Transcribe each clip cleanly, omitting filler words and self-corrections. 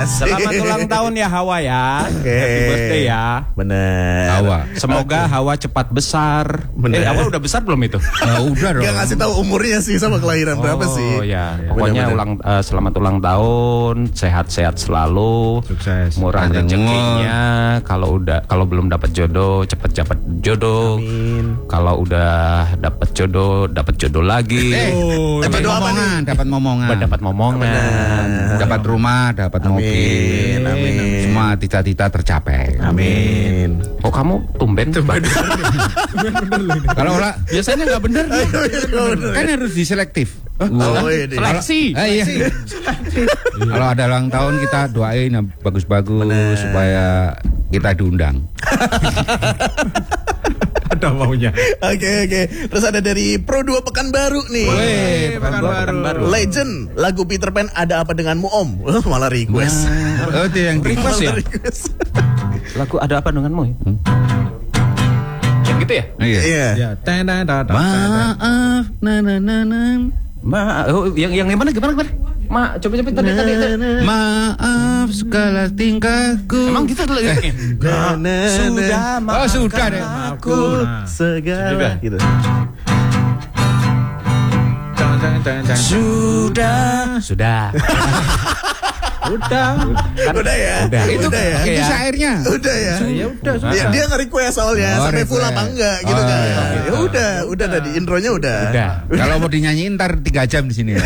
Selamat ulang tahun ya Hawa ya. Happy birthday ya. Bener. Hawa. Semoga Hawa cepat besar. Hawa udah besar belum itu? Udah dong. Gak ngasih tahu umurnya sih sama kelahiran berapa sih. Oh ya. Pokoknya selamat ulang tahun, sehat-sehat selalu. Sukses. Murah rezekinya. Kalau belum dapat jodoh, cepet dapat jodoh. Amin. Kalau udah dapat jodoh lagi. Dapat momongan. Dapat rumah, dapat mobil. Amin. Semua cita-cita tercapai. Amin. Kok kamu tumben? Kalau lah Biasanya nggak bener. kan harus diselektif. Seleksi. Iya. Kalau ada ulang tahun kita doain yang bagus-bagus supaya kita diundang. Ada maunya. Oke. Terus ada dari Pro 2 Pekanbaru nih. Pekanbaru. Legend. Lagu Peter Pan Ada Apa Denganmu Om. Malah request. Oh, itu yang Request ya? Lagu Ada Apa Denganmu ya? Yang gitu ya? Iya. Maaf, Yang gimana? Coba tadi. Maaf segala tingkahku. Emang kita lagi sudah deh. Aku segala gitu. Sudah. Udah ya. Itu syairnya. Udah ya. Udah. Dia nge-request soalnya sampai full apa enggak gitu kan. Ya udah tadi intronya udah. Kalau mau dinyanyiin ntar 3 jam di sini ya.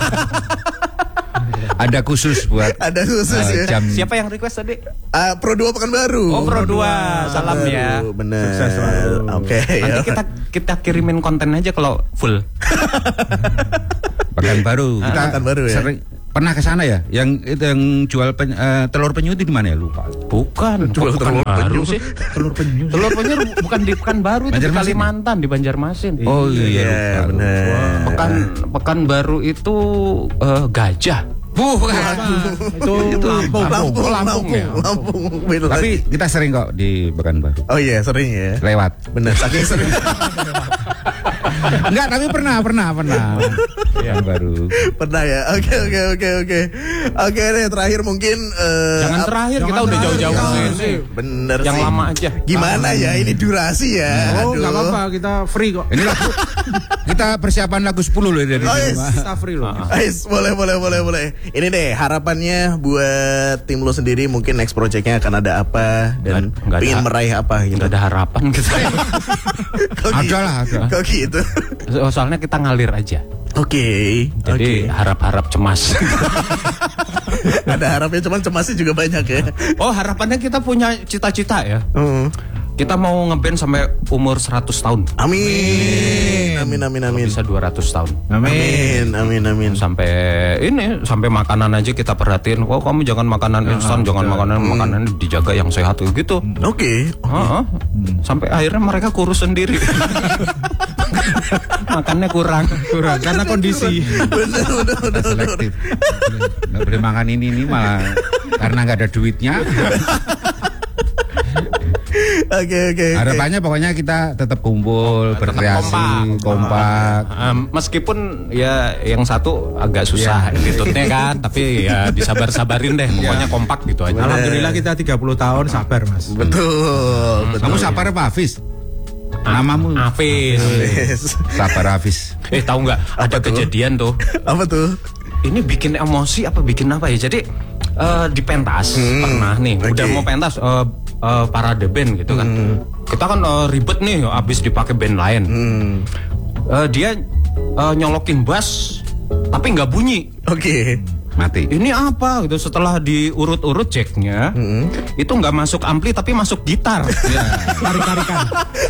Ada khusus buat ya. jam. Siapa yang request tadi? Pro 2 Pekanbaru. Oh, Pro 2. Salam ya. Bener. Sukses selalu. Oke. Nanti kita kirimin konten aja kalau full. Pekanbaru. Kita Pekanbaru ya. sering pernah ke sana ya? Yang jual telur penyu itu di mana ya? Lupa. Bukan telur penyu sih. Telur penyu bukan di Pekanbaru, itu di Kalimantan, di Banjarmasin. Oh iya, benar. Pekanbaru itu gajah. Bukan. Itu Lampung ya. Lampung. Tapi kita sering kok di Pekanbaru. Oh iya, sering ya. Lewat. Bener, saking sering. Enggak, tapi pernah. Pekanbaru. Pernah ya. Oke deh, terakhir mungkin Jangan terakhir, kita udah jauh-jauh sih. Bener Yang sih. lama aja. Gimana ya ini durasi ya? Oh, enggak apa-apa, kita free kok. Ini lagu kita persiapan lagu 10 loh dari sini. Kita free loh. Boleh. Ini deh harapannya buat tim lo sendiri, mungkin next projectnya akan ada apa dan pengen meraih apa gitu. Nggak ada harapan kita. Ada. Kok gitu? Soalnya kita ngalir aja. Oke. Jadi harap-harap cemas. Ada harapnya, cuman cemasnya juga banyak ya. Oh, harapannya kita punya cita-cita ya. Kita mau ngeband sampai umur 100 tahun. Amin. Bisa 200 tahun. Amin. Sampai makanan aja kita perhatiin. Oh, kamu jangan makanan instan, jangan makanan dijaga yang sehat gitu. Oke. Sampai akhirnya mereka kurus sendiri. Makannya kurang karena kondisi. Bener. Selektif. Nggak boleh makan ini malah karena nggak ada duitnya. Oke. Harapannya pokoknya kita tetap kumpul, berkreasi, kompak. Meskipun ya yang satu agak susah attitude-nya kan, tapi ya disabar-sabarin deh. Pokoknya kompak gitu aja. Alhamdulillah kita 30 tahun sabar, Mas. Betul. Kamu sabar apa Hafiz? Namamu Hafiz. Sabar Hafiz. Tahu nggak? Ada kejadian tuh. Apa tuh? Ini bikin emosi apa bikin apa ya? Jadi di pentas pernah nih, udah mau pentas parade band gitu kan. Kita kan ribet nih, abis dipakai band lain. Dia nyolokin bass tapi nggak bunyi. Oke. Mati. Ini apa gitu, setelah diurut-urut jacknya itu nggak masuk ampli tapi masuk gitar. Tarik-tarikan.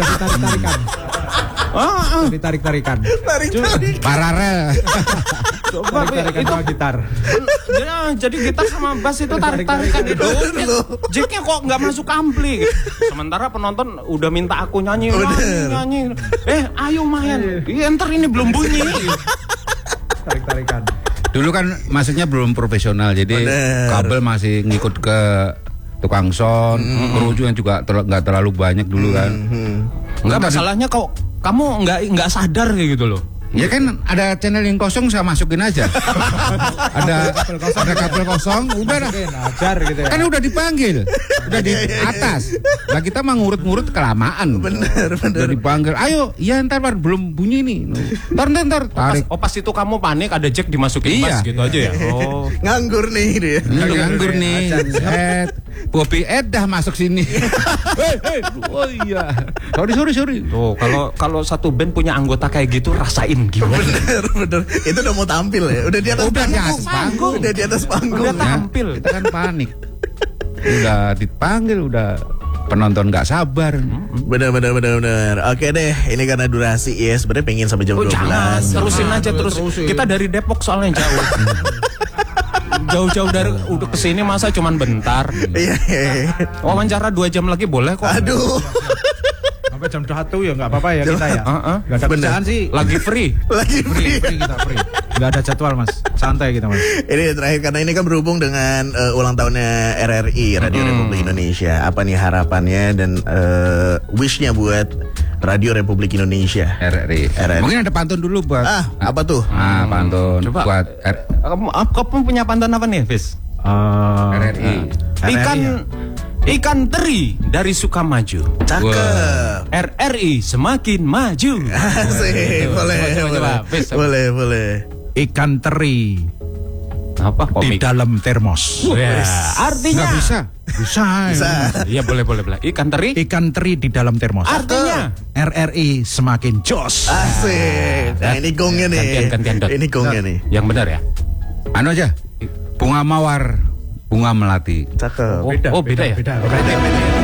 Tarik-tarikan. Paralel. Coba Tarik-tarikan sama gitar. Jadi gitar sama bass itu tarik-tarikan itu. Jacknya kok nggak masuk ampli gitu. Sementara penonton udah minta aku nyanyi. Ayo main. Ntar ini belum bunyi. Tarik-tarikan. Dulu kan maksudnya belum profesional, jadi kabel masih ngikut ke tukang sound, kru yang juga nggak terlalu banyak dulu kan. Enggak, masalahnya kok kamu nggak sadar kayak gitu loh. Ya kan ada channel yang kosong saya masukin aja. ada kabel kosong, udah dah. Ajar gitu ya. Kan udah dipanggil, udah di atas. Nah kita mah ngurut-ngurut kelamaan. Bener. Udah dipanggil, ayo, ya ntar belum bunyi nih. Ntar tarik. Pas itu kamu panik ada jack dimasukin Iya. pas gitu aja ya. Oh. Nganggur nih dia. Nganggur nih. Set. Bobby Ed dah masuk sini. Hei. Oh iya. Sorry. Tuh, kalau satu band punya anggota kayak gitu rasain gimana? Bener. Itu udah mau tampil ya. Udah di atas panggung. Udah di atas panggung. Udah tampil. Kita kan panik. Udah dipanggil, udah penonton nggak sabar. Bener. Oke deh, ini karena durasi ya. Sebenarnya pengen sampai jam 12. Jangan, terusin aja terus. Kita dari Depok soalnya jauh. Jauh-jauh dari udah kesini masa cuman bentar. Iya. Wawancara 2 jam lagi boleh kok. Aduh. Sampai jam 1 ya nggak apa-apa ya kita ya. Nggak ada Bener. kerjaan sih. Lagi free. Lagi free. Free kita free. Nggak ada jadwal mas. Santai kita mas. Ini terakhir karena ini kan berhubung dengan ulang tahunnya RRI Radio Republik Indonesia. Apa nih harapannya dan wishnya buat Radio Republik Indonesia? RRI. Mungkin ada pantun dulu buat. Apa tuh? Pantun Coba. buat Kamu punya pantun apa nih, Fis? RRI. Ikan teri dari Sukamaju. Cakep. RRI semakin maju. Asik. Coba, Fis. Boleh. Ikan teri Apa di komik? dalam termos. Ya, artinya Nggak bisa. Bisa. Iya boleh. Ikan teri Ikan teri di dalam termos. artinya RRI semakin jos. Asik. Nah ini gongnya nih. Gantian, Dot. Ini gongnya nih. yang benar ya. Anu aja. Bunga mawar, bunga melati. Cakep. Oh, beda ya. Beda.